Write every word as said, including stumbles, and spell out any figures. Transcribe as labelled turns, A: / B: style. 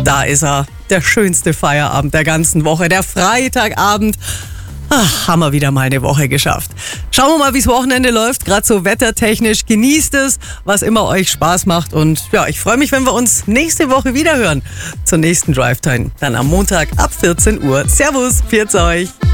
A: Da ist er, der schönste Feierabend der ganzen Woche, der Freitagabend. Ach, haben wir wieder mal eine Woche geschafft. Schauen wir mal, wie das Wochenende läuft, gerade so wettertechnisch. Genießt es, was immer euch Spaß macht. Und ja, ich freue mich, wenn wir uns nächste Woche wieder hören zur nächsten Drive Time. Dann am Montag ab vierzehn Uhr. Servus, pfiat euch.